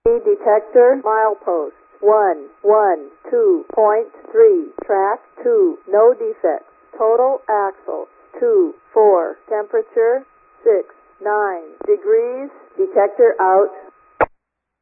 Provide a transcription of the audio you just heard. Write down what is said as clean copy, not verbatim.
detector milepost 112.3, track 2, no defects. Total axle 2, 4, temperature 6, 9 degrees. Detector out.